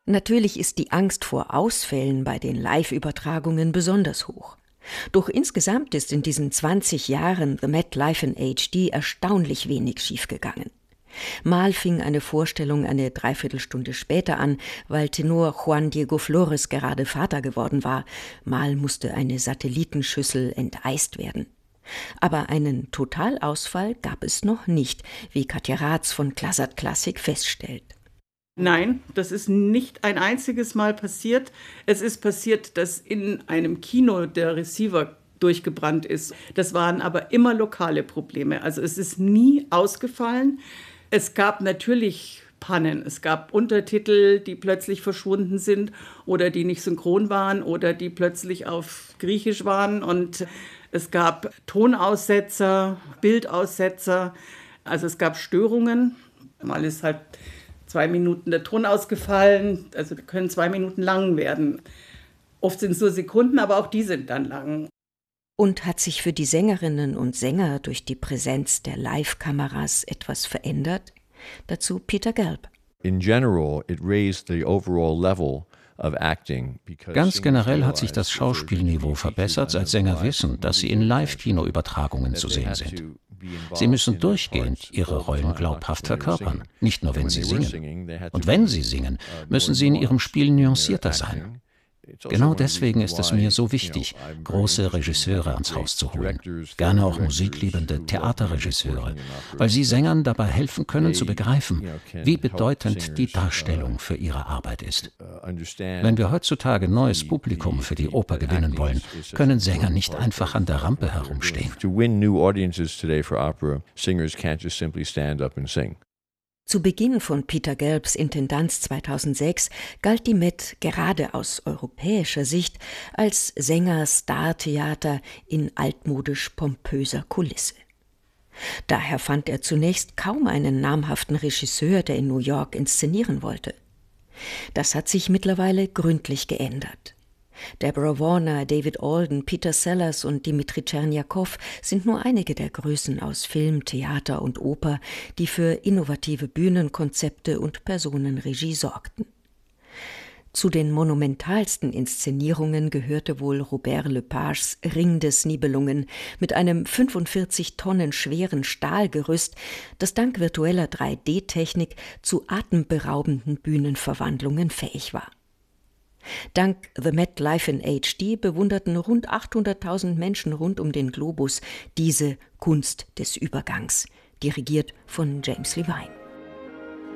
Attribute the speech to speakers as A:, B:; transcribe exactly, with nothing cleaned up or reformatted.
A: Natürlich ist die Angst vor Ausfällen bei den Live-Übertragungen besonders hoch. Doch insgesamt ist in diesen zwanzig Jahren The Met Live in H D erstaunlich wenig schiefgegangen. Mal fing eine Vorstellung eine Dreiviertelstunde später an, weil Tenor Juan Diego Flores gerade Vater geworden war. Mal musste eine Satellitenschüssel enteist werden. Aber einen Totalausfall gab es noch nicht, wie Katja Ratz von Klazat Classic feststellt.
B: Nein, das ist nicht ein einziges Mal passiert. Es ist passiert, dass in einem Kino der Receiver durchgebrannt ist. Das waren aber immer lokale Probleme. Also es ist nie ausgefallen. Es gab natürlich Pannen. Es gab Untertitel, die plötzlich verschwunden sind oder die nicht synchron waren oder die plötzlich auf Griechisch waren. Und es gab Tonaussetzer, Bildaussetzer. Also es gab Störungen. Mal ist halt zwei Minuten der Ton ausgefallen. Also die können zwei Minuten lang werden. Oft sind es nur Sekunden, aber auch die sind dann lang.
A: Und hat sich für die Sängerinnen und Sänger durch die Präsenz der Live-Kameras etwas verändert? Dazu Peter Gelb.
C: In general, it raised the overall level of acting.
D: Ganz generell hat sich das Schauspielniveau verbessert, seit Sänger wissen, dass sie in Live-Kino-Übertragungen zu sehen sind. Sie müssen durchgehend ihre Rollen glaubhaft verkörpern, nicht nur wenn sie singen. Und wenn sie singen, müssen sie in ihrem Spiel nuancierter sein. Genau deswegen ist es mir so wichtig, große Regisseure ans Haus zu holen, gerne auch musikliebende Theaterregisseure, weil sie Sängern dabei helfen können zu begreifen, wie bedeutend die Darstellung für ihre Arbeit ist. Wenn wir heutzutage neues Publikum für die Oper gewinnen wollen, können Sänger nicht einfach an der Rampe herumstehen.
A: Zu Beginn von Peter Gelbs Intendanz zweitausendsechs galt die Met gerade aus europäischer Sicht als Sänger-Star-Theater in altmodisch pompöser Kulisse. Daher fand er zunächst kaum einen namhaften Regisseur, der in New York inszenieren wollte. Das hat sich mittlerweile gründlich geändert. Deborah Warner, David Alden, Peter Sellers und Dmitri Tscherniakow sind nur einige der Größen aus Film, Theater und Oper, die für innovative Bühnenkonzepte und Personenregie sorgten. Zu den monumentalsten Inszenierungen gehörte wohl Robert Lepages Ring des Nibelungen mit einem fünfundvierzig Tonnen schweren Stahlgerüst, das dank virtueller drei D Technik zu atemberaubenden Bühnenverwandlungen fähig war. Dank The Met Live in H D bewunderten rund achthunderttausend Menschen rund um den Globus diese Kunst des Übergangs, dirigiert von James Levine.